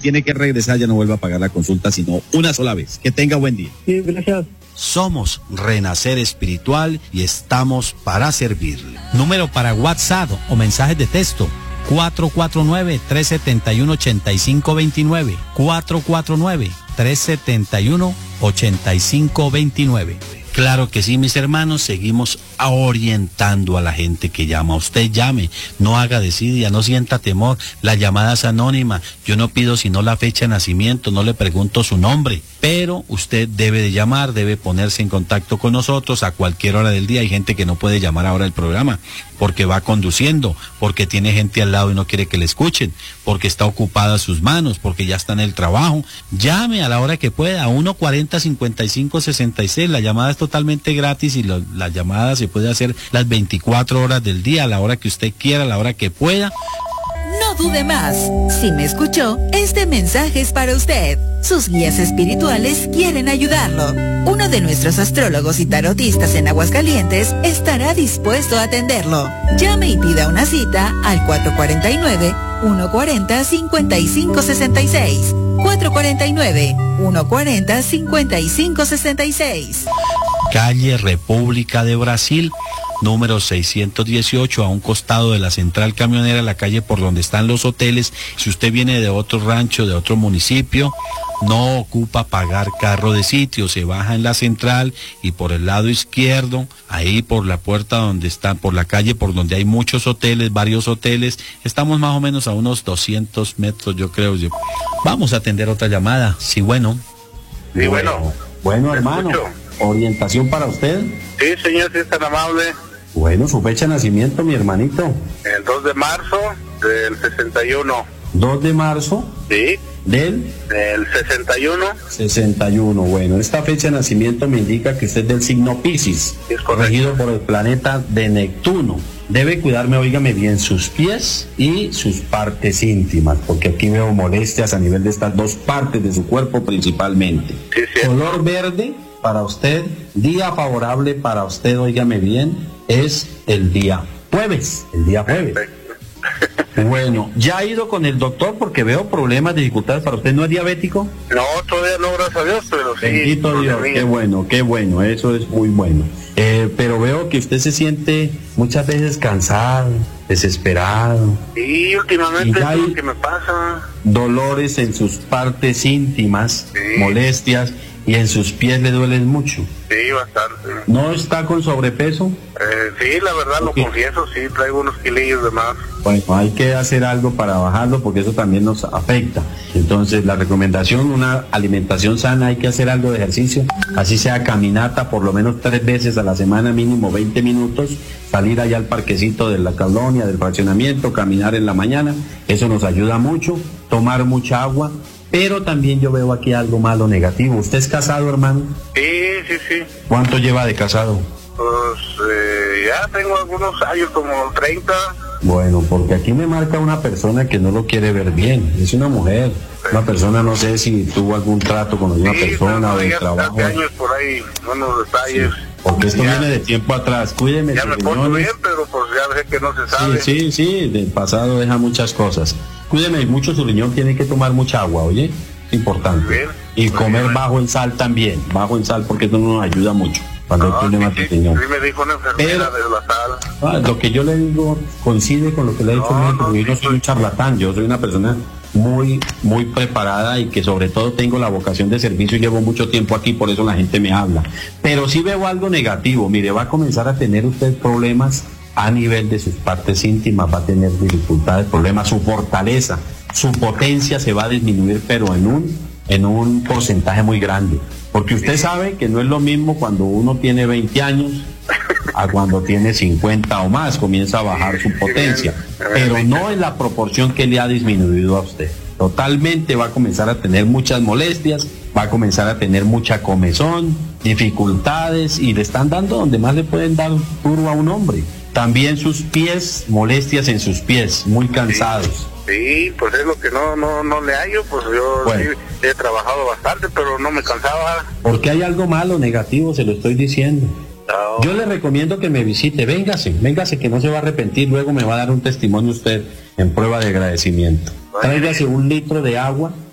tiene que regresar, ya no vuelva a pagar la consulta, sino una sola vez. Que tenga buen día. Sí, gracias. Somos Renacer Espiritual y estamos para servirle. Número para WhatsApp o mensajes de texto: 449-371-8529. 449-371-8529. Claro que sí, mis hermanos, seguimos orientando a la gente que llama. Usted llame, no haga desidia, no sienta temor, la llamada es anónima. Yo no pido sino la fecha de nacimiento, no le pregunto su nombre, pero usted debe de llamar, debe ponerse en contacto con nosotros a cualquier hora del día. Hay gente que no puede llamar ahora al programa porque va conduciendo, porque tiene gente al lado y no quiere que le escuchen, porque está ocupada sus manos, porque ya está en el trabajo. Llame a la hora que pueda, 1-40-55-66, la llamada es totalmente gratis y la llamada se puede hacer las 24 horas del día, a la hora que usted quiera, a la hora que pueda. No dude más. Si me escuchó, este mensaje es para usted. Sus guías espirituales quieren ayudarlo. Uno de nuestros astrólogos y tarotistas en Aguascalientes estará dispuesto a atenderlo. Llame y pida una cita al 449-140-5566. 449-140-5566. Calle República de Brasil, número 618, a un costado de la central camionera, la calle por donde están los hoteles. Si usted viene de otro rancho, de otro municipio, no ocupa pagar carro de sitio, se baja en la central y por el lado izquierdo, ahí por la puerta donde están, por la calle por donde hay muchos hoteles, varios hoteles, estamos más o menos a unos 200 metros, yo creo. Vamos a atender otra llamada. Sí, bueno. Sí, bueno. Bueno, hermano. Escucho. ¿Orientación para usted? Sí, señor, si es tan amable. Bueno, su fecha de nacimiento, mi hermanito. El 2 de marzo del 61. 2 de marzo Sí, del del 61. 61. Bueno, esta fecha de nacimiento me indica que usted es del signo Piscis, Es correcto. regido por el planeta de Neptuno. Debe cuidarme, óigame bien, sus pies y sus partes íntimas, porque aquí veo molestias a nivel de estas dos partes de su cuerpo principalmente. Sí, sí. Color verde para usted, día favorable para usted, óigame bien, es el día jueves, Perfecto. Bueno, ya ha ido con el doctor porque veo problemas, dificultades para usted. ¿No es diabético? No, todavía no, gracias a Dios, pero sí. Bendito Dios, qué bueno, eso es muy bueno. Pero veo que usted se siente muchas veces cansado, desesperado. Sí, últimamente Y ya es lo hay- que me pasa. Dolores en sus partes íntimas, Sí. molestias, y en sus pies le duelen mucho. Sí, bastante. ¿No está con sobrepeso? Sí, la verdad Ok. lo confieso, sí, traigo unos kilillos de más. Bueno, hay que hacer algo para bajarlo porque eso también nos afecta. Entonces, la recomendación, una alimentación sana, hay que hacer algo de ejercicio, así sea caminata por lo menos 3 veces a la semana, mínimo 20 minutos, salir allá al parquecito de la colonia, del fraccionamiento, caminar en la mañana, eso nos ayuda mucho, tomar mucha agua, pero también yo veo aquí algo malo, negativo. ¿Usted es casado, hermano? Sí, sí, sí. ¿Cuánto lleva de casado? Pues ya tengo algunos años, como 30. Bueno, porque aquí me marca una persona que no lo quiere ver bien, es una mujer, una persona, no sé si tuvo algún trato con alguna persona o de ya trabajo, hace años por ahí, unos detalles. porque esto Ya- viene de tiempo atrás. Cuídeme, Ya sus me porto riñones. bien, pero pues ya sé que no se sabe. Sí, del pasado deja muchas cosas. Cuídeme mucho su riñón, tiene que tomar mucha agua, oye, es importante. Bien. Y Muy comer bien. bajo en sal también, bajo en sal porque eso nos ayuda mucho cuando hay No, problemas sí, de sí, riñón. sí me dijo una enfermera Pero- de la sala. Lo que yo le digo coincide con lo que le ha dicho No, el médico, no, porque yo no sí, soy un charlatán, yo soy una persona muy preparada y que sobre todo tengo la vocación de servicio y llevo mucho tiempo aquí, por eso la gente me habla. Pero sí veo algo negativo, mire, va a comenzar a tener usted problemas a nivel de sus partes íntimas, va a tener dificultades, problemas, su fortaleza, su potencia se va a disminuir, pero en un porcentaje muy grande. Porque usted sabe que no es lo mismo cuando uno tiene 20 años a cuando tiene 50 o más, comienza a bajar su potencia, pero no en la proporción que le ha disminuido a usted. Totalmente va a comenzar a tener muchas molestias, va a comenzar a tener mucha comezón, dificultades, y le están dando donde más le pueden dar duro a un hombre. También sus pies, molestias en sus pies, muy cansados. Sí, pues es lo que no le hallo, pues yo Bueno. sí he trabajado bastante, pero no me cansaba. Porque hay algo malo, negativo, se lo estoy diciendo. No. Yo le recomiendo que me visite, véngase que no se va a arrepentir, luego me va a dar un testimonio usted en prueba de agradecimiento. Tráigase 1 litro de agua